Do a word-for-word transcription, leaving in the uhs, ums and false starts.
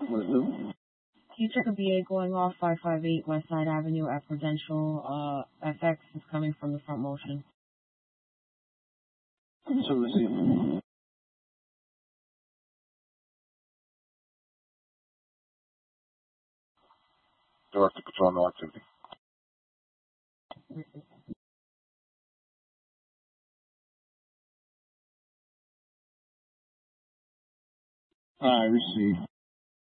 What it do? Can you check a B A going off five five eight West Side Avenue at Prudential? Uh, F X is coming from the front motion. So receive. Director Control, no activity. I received.